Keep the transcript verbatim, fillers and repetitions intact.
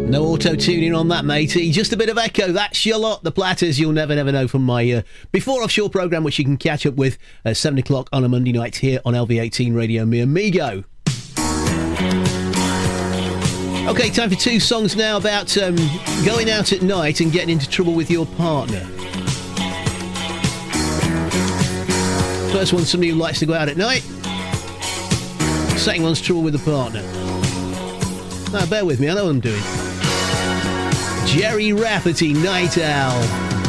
No auto-tuning on that, matey. Just a bit of echo. That's your lot. The Platters, You'll Never Never Know, from my uh, Before Offshore programme, which you can catch up with at seven o'clock on a Monday night here on L V eighteen Radio, mi amigo. OK, time for two songs now about um, going out at night and getting into trouble with your partner. First one's somebody who likes to go out at night. Second one's trouble with a partner. Now, bear with me, I know what I'm doing. Jerry Rafferty, Night Owl.